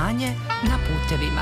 Stanje na putevima.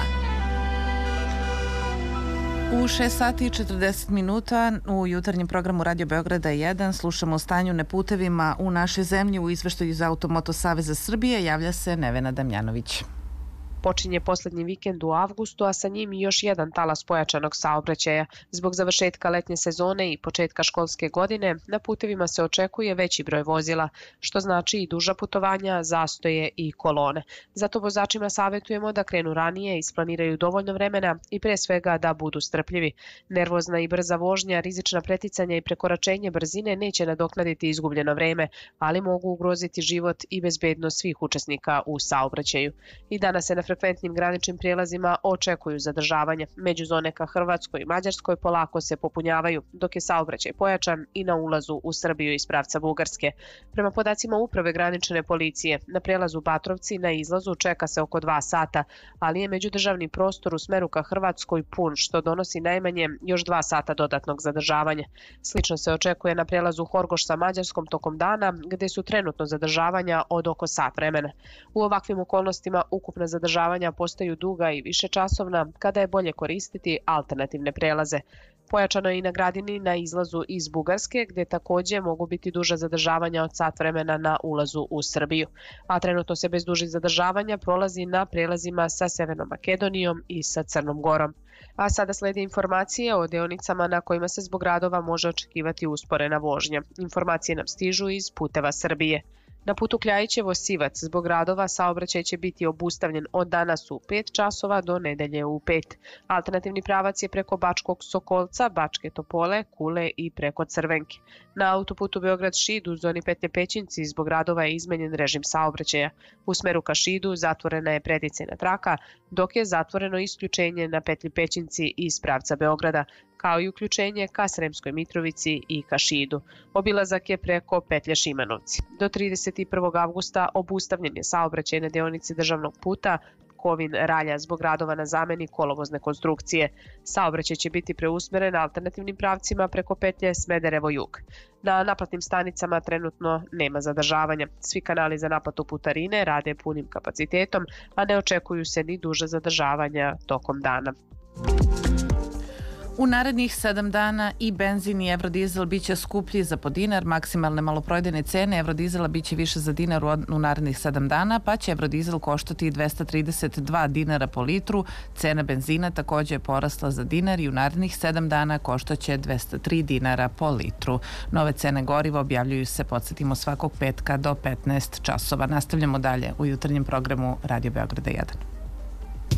U 6 sati i 40 minuta u jutarnjem programu Radio Beograda 1 slušamo o stanju na putevima u našoj zemlji. U izveštaju za Automoto Saveza Srbije javlja se Nevena Damjanović. Počinje poslednji vikend u avgustu, a sa njim i još jedan talas pojačanog saobraćaja. Zbog završetka letnje sezone i početka školske godine, na putevima se očekuje veći broj vozila, što znači i duža putovanja, zastoje i kolone. Zato vozačima savjetujemo da krenu ranije, isplaniraju dovoljno vremena i pre svega da budu strpljivi. Nervozna i brza vožnja, rizična preticanja i prekoračenje brzine neće nadoknaditi izgubljeno vreme, ali mogu ugroziti život i bezbednost svih učesnika u saobraćaju. I danas se na frekventnim graničnim prijelazima očekuju zadržavanja. Međuzone ka Hrvatskoj i Mađarskoj polako se popunjavaju, dok je saobraćaj pojačan i na ulazu u Srbiju iz pravca Bugarske. Prema podacima Uprave granične policije, na prelazu Batrovci na izlazu čeka se oko 2 sata, ali je međudržavni prostor u smeru ka Hrvatskoj pun, što donosi najmanje još 2 sata dodatnog zadržavanja. Slično se očekuje na prelazu Horgoš sa Mađarskom tokom dana, gde su trenutno zadržavanja od oko sat vremena. U ovakvim okolnostima ukupna zadržavanja postaju duga i višečasovna kada je bolje koristiti alternativne prelaze. Pojačano je i na Gradini na izlazu iz Bugarske, gde takođe mogu biti duža zadržavanja od sat vremena na ulazu u Srbiju. A trenutno se bez dužih zadržavanja prolazi na prelazima sa Severnom Makedonijom i sa Crnom Gorom. A sada slede informacije o deonicama na kojima se zbog radova može očekivati usporena vožnja. Informacije nam stižu iz Puteva Srbije. Na putu Kljajićevo-Sivac zbog radova saobraćaj će biti obustavljen od danas u 5 časova do nedelje u 5. Alternativni pravac je preko Bačkog Sokolca, Bačke Topole, Kule i preko Crvenke. Na autoputu Beograd-Šid u zoni petlje Pećinci zbog radova je izmenjen režim saobraćaja. U smeru ka Šidu zatvorena je predicejna traka, dok je zatvoreno isključenje na petlji Pećinci iz pravca Beograda, kao i uključenje ka Sremskoj Mitrovici i ka Šidu. Obilazak je preko petlje Šimanovci. Do 31. avgusta obustavljen je saobraćaj na deonici državnog puta Kovin-Ralja zbog radova na zameni kolovozne konstrukcije. Saobraćaj će biti preusmeren alternativnim pravcima preko petlje Smederevo-Jug. Na naplatnim stanicama trenutno nema zadržavanja. Svi kanali za naplatu putarine rade punim kapacitetom, a ne očekuju se ni duža zadržavanja tokom dana. U narednih 7 dana i benzin i evrodizel biće skuplji za po dinar. Maksimalne maloprodajne cene evrodizela biće više za dinar u narednih 7 dana, pa će evrodizel koštati 232 dinara po litru. Cena benzina takođe je porasla za dinar i u narednih 7 dana koštaće 203 dinara po litru. Nove cene goriva objavljuju se, podsjetimo, svakog petka do 15 časova. Nastavljamo dalje u jutarnjem programu Radio Beograda 1.